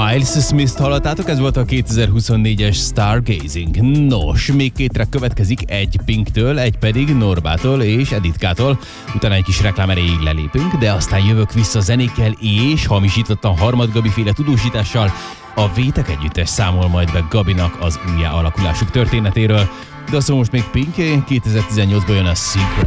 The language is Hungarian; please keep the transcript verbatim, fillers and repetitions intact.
Miles Smith-t hallottátok, ez volt a kétezer-huszonnégyes Stargazing. Nos, még két track következik, egy Pinktől, egy pedig Norbától és Editkától. Utána egy kis reklám erejéig lelépünk, de aztán jövök vissza zenékkel és hamisítottan Harmad Gabi féle tudósítással. A Vétek együttes számol majd be Gabinak az újjáalakulásuk történetéről. De azt most még Pink, kétezer-tizennyolcban jön a Secret.